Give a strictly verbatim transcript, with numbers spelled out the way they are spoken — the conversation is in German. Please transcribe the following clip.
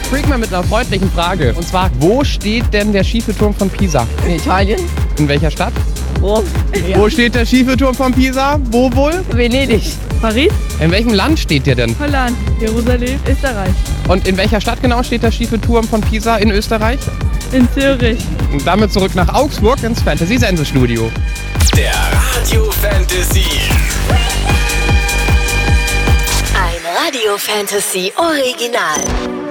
freak mal mit einer freundlichen Frage. Und zwar, wo steht denn der schiefe Turm von Pisa? In Italien? In welcher Stadt? Rom. Ja. Wo steht der schiefe Turm von Pisa? Wo wohl? Venedig. Paris, In welchem Land steht der denn? Holland, Jerusalem, Österreich, Und in welcher Stadt genau steht der schiefe Turm von Pisa in Österreich? in Zürich. Und damit zurück nach Augsburg ins Fantasy-Sense-Studio. Der Radio Fantasy. Ein Radio Fantasy Original.